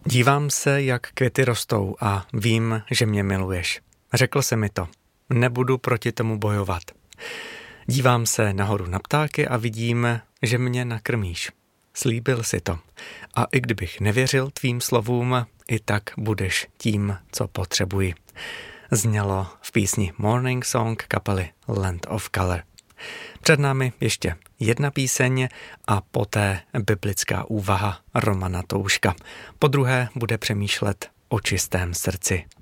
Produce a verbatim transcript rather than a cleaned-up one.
Dívám se, jak květy rostou a vím, že mě miluješ. Řekl jsi mi to. Nebudu proti tomu bojovat. Dívám se nahoru na ptáky a vidím, že mě nakrmíš. Slíbil si to. A i kdybych nevěřil tvým slovům, i tak budeš tím, co potřebuji. Znělo v písni Morning Song kapely Land of Color. Před námi ještě jedna píseň a poté biblická úvaha Romana Touška. Po druhé bude přemýšlet o čistém srdci.